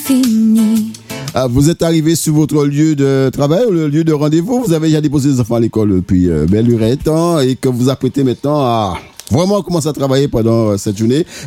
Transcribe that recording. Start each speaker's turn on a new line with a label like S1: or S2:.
S1: fini.
S2: Vous êtes arrivé sur votre lieu de travail, le lieu de rendez-vous. Vous avez déjà déposé les enfants à l'école depuis belle lurette et que vous apprêtez maintenant à vraiment commencer à travailler pendant cette journée.